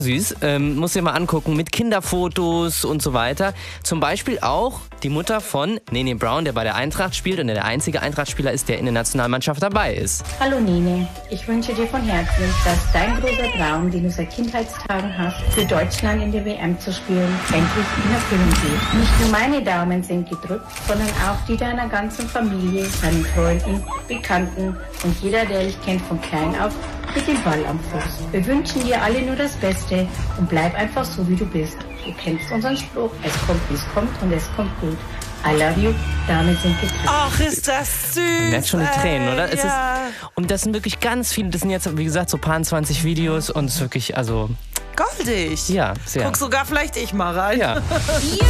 Süß, musst du dir mal angucken, mit Kinderfotos und so weiter. Zum Beispiel auch die Mutter von Nene Brown, der bei der Eintracht spielt und der einzige Eintracht-Spieler ist, der in der Nationalmannschaft dabei ist. Hallo Nene, ich wünsche dir von Herzen, dass dein großer Traum, den du seit Kindheitstagen hast, für Deutschland in der WM zu spielen, endlich in Erfüllung geht. Nicht nur meine Daumen sind gedrückt, sondern auch die deiner ganzen Familie, deinen Freunden, Bekannten und jeder, der dich kennt von klein auf, mit dem Ball am Fuß. Wir wünschen dir alle nur das Beste und bleib einfach so, wie du bist. Du kennst unseren Spruch, es kommt, wie es kommt und es kommt gut. I love you, Daumen sind gedrückt. Ach, ist das süß. Man merkt schon die Tränen, oder? Es Ja. und das sind wirklich ganz viele, das sind jetzt, wie gesagt, so paar 20 Videos und es ist wirklich, also, Goldig. ja, sehr. Guck sogar vielleicht ich mal rein. Ja.